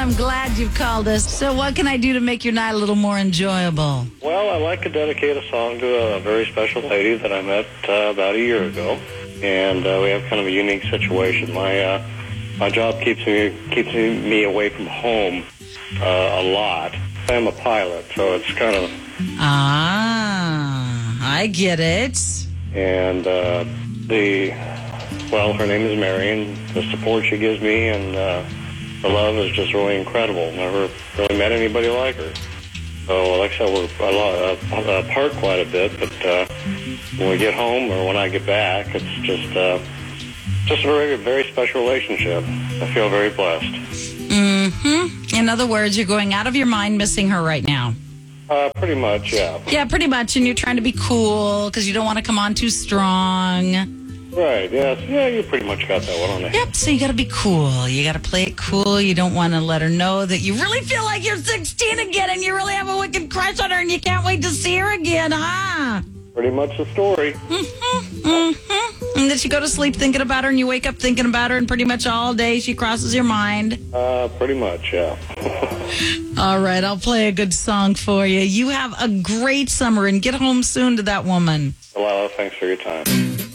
I'm glad you've called us. So what can I do to make your night a little more enjoyable? Well, I'd like to dedicate a song to a very special lady that I met about a year ago. And we have kind of a unique situation. My job keeps me away from home a lot. I'm a pilot, so it's kind of... I get it. And her name is Marion. The support she gives me and the love is just really incredible. Never really met anybody like her. So, like I said, we're apart quite a bit, but when we get home or when I get back, it's just a very, very special relationship. I feel very blessed. Mm-hmm. In other words, you're going out of your mind missing her right now. Pretty much, yeah. Yeah, pretty much, and you're trying to be cool because you don't want to come on too strong. Right, yes. Yeah, you pretty much got that one on there. Yep, so you got to be cool. You got to play it cool. You don't want to let her know that you really feel like you're 16 again and you really have a wicked crush on her and you can't wait to see her again, huh? Pretty much the story. And that you go to sleep thinking about her and you wake up thinking about her and pretty much all day she crosses your mind. Pretty much, yeah. All right, I'll play a good song for you. You have a great summer and get home soon to that woman. Delilah, thanks for your time.